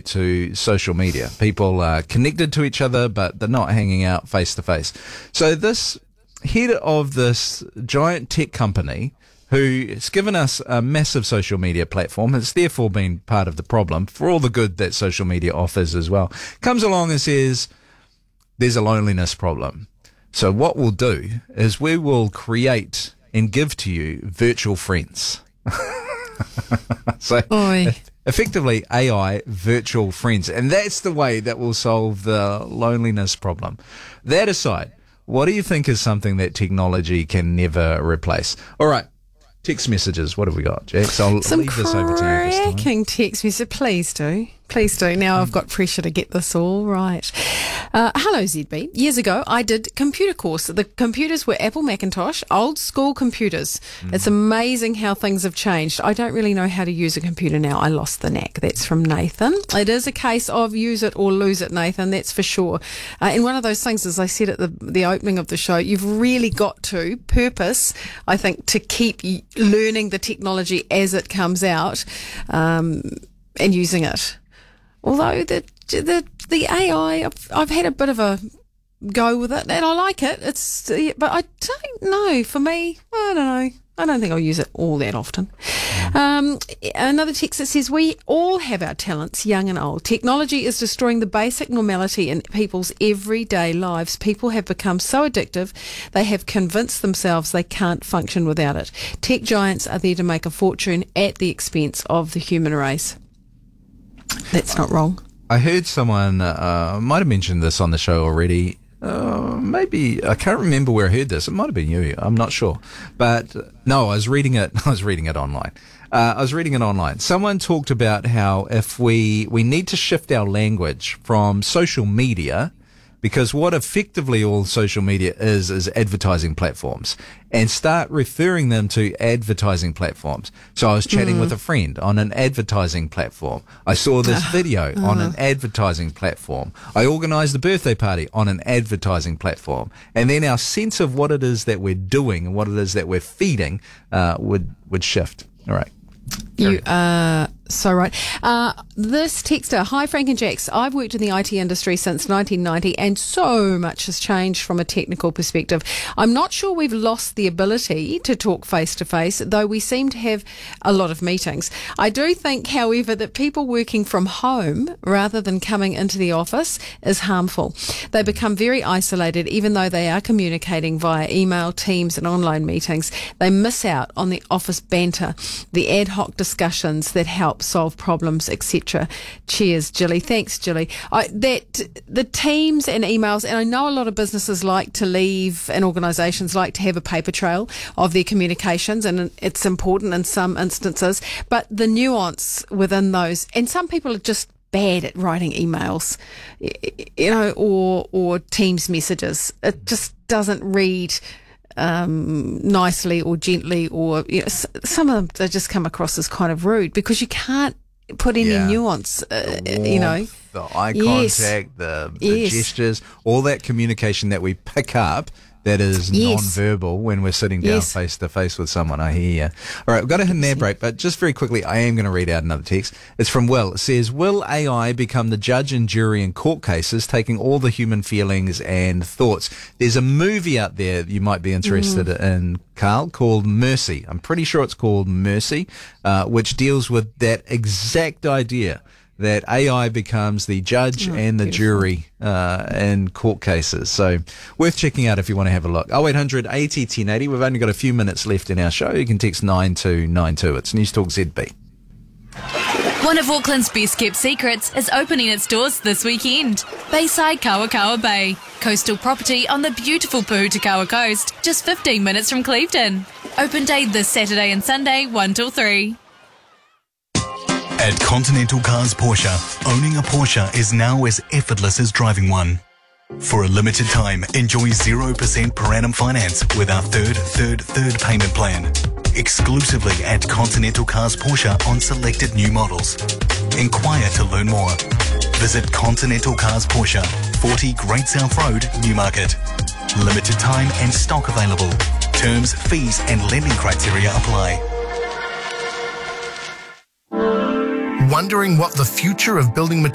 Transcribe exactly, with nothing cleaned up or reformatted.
to social media. People are connected to each other, but they're not hanging out face to face. So this head of this giant tech company, who's given us a massive social media platform, has therefore been part of the problem for all the good that social media offers as well, comes along and says there's a loneliness problem. So what we'll do is we will create and give to you virtual friends. So Oy. effectively A I virtual friends. And that's the way that will solve the loneliness problem. That aside, what do you think is something that technology can never replace? All right. Text messages. What have we got, Jax? I'll Some leave this over to you this time. cracking text message. Please do. Please do. Now I've got pressure to get this all right. Uh, hello, Z B. Years ago, I did computer course. The computers were Apple Macintosh, old school computers. Mm. It's amazing how things have changed. I don't really know how to use a computer now. I lost the knack. That's from Nathan. It is a case of use it or lose it, Nathan. That's for sure. Uh, and one of those things, as I said at the, the opening of the show, you've really got to purpose, I think, to keep learning the technology as it comes out um, and using it. Although the the the A I, I've, I've had a bit of a go with it, and I like it. It's, but I don't know. For me, I don't know. I don't think I'll use it all that often. Um, another text that says, we all have our talents, young and old. Technology is destroying the basic normality in people's everyday lives. People have become so addictive, they have convinced themselves they can't function without it. Tech giants are there to make a fortune at the expense of the human race. That's not wrong. I heard someone, uh, might have mentioned this on the show already. Uh, maybe, I can't remember where I heard this. It might have been you. I'm not sure. But uh, no, I was reading it. I was reading it online. Uh, I was reading it online. Someone talked about how if we, we need to shift our language from social media, because what effectively all social media is, is advertising platforms, and start referring them to advertising platforms. So I was chatting mm. with a friend on an advertising platform. I saw this video uh. on an advertising platform. I organised a birthday party on an advertising platform. And then our sense of what it is that we're doing and what it is that we're feeding uh, would, would shift. All right. You are so right. Uh, this texter, hi Frank and Jax, I've worked in the I T industry since nineteen ninety and so much has changed from a technical perspective. I'm not sure we've lost the ability to talk face to face, though we seem to have a lot of meetings. I do think, however, that people working from home rather than coming into the office is harmful. They become very isolated even though they are communicating via email, Teams and online meetings. They miss out on the office banter, the ad hoc discussions that help solve problems, et cetera. Cheers, Jilly. Thanks, Jilly. I, that the Teams and emails, and I know a lot of businesses like to leave, and organisations like to have a paper trail of their communications, and it's important in some instances, but the nuance within those, and some people are just bad at writing emails, you know, or or Teams messages. It just doesn't read Um, nicely or gently, or you know, s- some of them they just come across as kind of rude because you can't put any yeah. nuance, uh, the warmth, you know. The eye yes. contact, the, the yes. gestures, all that communication that we pick up that is yes. non-verbal when we're sitting down yes. face to face with someone. I hear you. All right, we've got to hit an air break, but just very quickly, I am going to read out another text. It's from Will. It says, will A I become the judge and jury in court cases, taking all the human feelings and thoughts? There's a movie out there that you might be interested mm. in, Carl, called Mercy. I'm pretty sure it's called Mercy, uh, which deals with that exact idea, that A I becomes the judge oh, and the beautiful. jury uh, in court cases. So worth checking out if you want to have a look. oh eight hundred eighty ten eighty. We've only got a few minutes left in our show. You can text nine two nine two. It's News Talk Z B. One of Auckland's best kept secrets is opening its doors this weekend. Bayside Kawakawa Bay. Coastal property on the beautiful Puhutakawa coast, just fifteen minutes from Clevedon. Open day this Saturday and Sunday, one till three. At Continental Cars Porsche, owning a Porsche is now as effortless as driving one. For a limited time, enjoy zero percent per annum finance with our third, third, third payment plan. Exclusively at Continental Cars Porsche on selected new models. Inquire to learn more. Visit Continental Cars Porsche, forty Great South Road, Newmarket. Limited time and stock available. Terms, fees and lending criteria apply. Wondering what the future of building materials